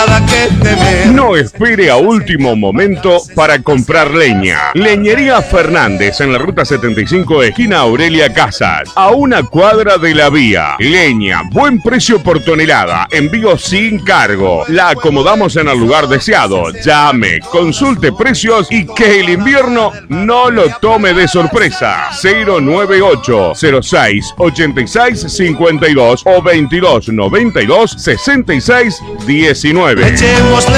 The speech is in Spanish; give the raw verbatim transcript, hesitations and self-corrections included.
nada que temer. No espere a último momento para comprar leña. Leñería Fernández en la ruta setenta y cinco, esquina Aurelia Casas, a una cuadra de la vía. Leña, buen precio por tonelada, envío sin cargo. La acomodamos en el lugar deseado. Llame, consulte precios y que el invierno no lo tome de sorpresa. cero nueve ocho cero seis ochenta y seis cincuenta y dos o veintidós noventa y dos sesenta y seis diecinueve. Echemos